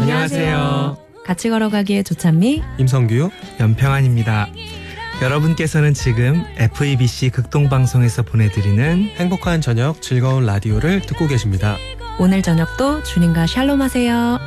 안녕하세요. 같이 걸어가기의 조찬미, 임성규, 연평안입니다. 여러분께서는 지금 FEBC 극동방송에서 보내드리는 행복한 저녁 즐거운 라디오를 듣고 계십니다. 오늘 저녁도 주님과 샬롬하세요.